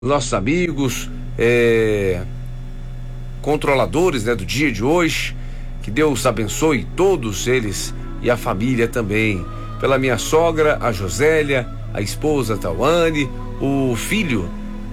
nossos amigos, controladores, né, do dia de hoje. Que Deus abençoe todos eles e a família também. Pela minha sogra, a Josélia, a esposa Tawane, o filho,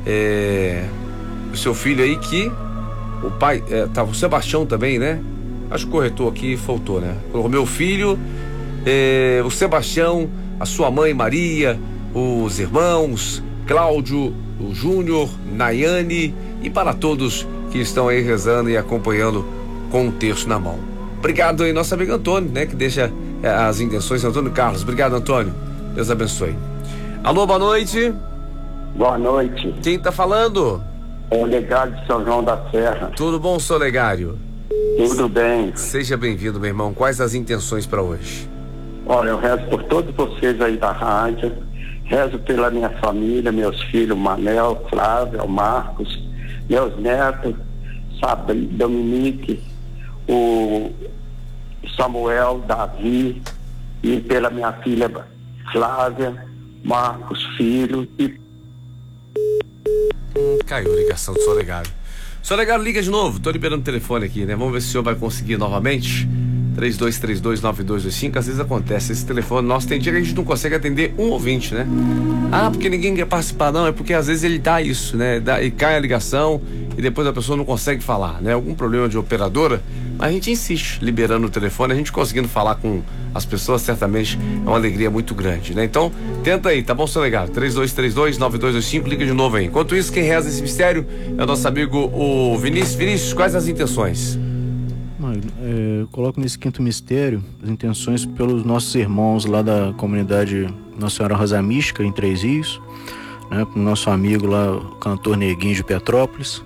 o seu filho aí que o pai, tava o Sebastião também, né? Acho que o corretor aqui faltou, né? O meu filho, o Sebastião, a sua mãe Maria, os irmãos Cláudio, o Júnior, Nayane, e para todos que estão aí rezando e acompanhando com um terço na mão. Obrigado aí, nosso amigo Antônio, né? Que deixa as intenções, Antônio Carlos. Obrigado, Antônio. Deus abençoe. Alô, boa noite. Boa noite. Quem tá falando? É o Legário de São João da Serra. Tudo bom, seu Legário? Tudo bem. Seja bem-vindo, meu irmão. Quais as intenções para hoje? Olha, eu rezo por todos vocês aí da rádio, rezo pela minha família, meus filhos, Manel, Flávio, Marcos, meus netos, Dominique, o Samuel, Davi, e pela minha filha Flávia, Marcos, filho e... Caiu a ligação do Solegário. Solegário, liga de novo. Tô liberando o telefone aqui, né? Vamos ver se o senhor vai conseguir novamente. 32329225. Às vezes acontece. Esse telefone nosso, tem dia que a gente não consegue atender um ouvinte, né? Ah, porque ninguém quer participar. Não, é porque às vezes ele dá isso, né? E cai a ligação e depois a pessoa não consegue falar, né? Algum problema de operadora. Mas a gente insiste, liberando o telefone, a gente conseguindo falar com as pessoas, certamente é uma alegria muito grande, né? Então, tenta aí, tá bom, seu legado? 32329225, liga de novo aí. Enquanto isso, quem reza esse mistério é o nosso amigo, o Vinícius. Vinícius, quais as intenções? Eu coloco nesse quinto mistério as intenções pelos nossos irmãos lá da comunidade Nossa Senhora Rosa Mística, em Três Rios, né? Pro nosso amigo lá, o cantor Neguinho de Petrópolis.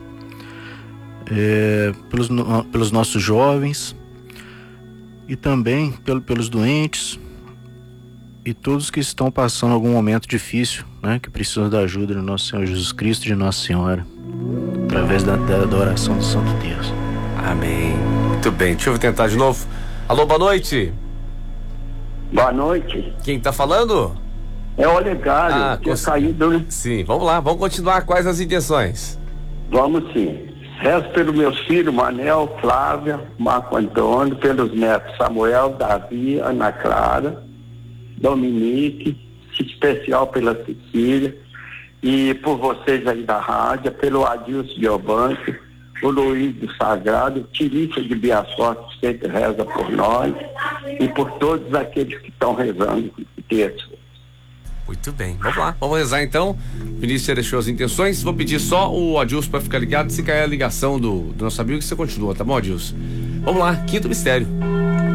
Pelos nossos jovens e também pelos doentes e todos que estão passando algum momento difícil, né, que precisam da ajuda do nosso Senhor Jesus Cristo e de Nossa Senhora, através da oração do Santo Terço. Amém. Muito bem, deixa eu tentar de novo. Alô, boa noite. Boa noite. Quem tá falando? É o Olegário, tinha caído, né? Sim, vamos lá, vamos continuar. Quais as intenções? Vamos sim. Rezo pelos meus filhos, Manel, Flávia, Marco Antônio, pelos netos Samuel, Davi, Ana Clara, Dominique, especial pela Cecília, e por vocês aí da rádio, pelo Adilson Giovanni, o Luiz do Sagrado, o Tirícia de Biasorte, que sempre reza por nós, e por todos aqueles que estão rezando o texto. Muito bem, vamos lá, vamos rezar então. Vinícius já deixou as intenções. Vou pedir só o Adilson para ficar ligado. Se cair a ligação do nosso amigo, que você continua, tá bom, Adilson? Vamos lá, quinto mistério.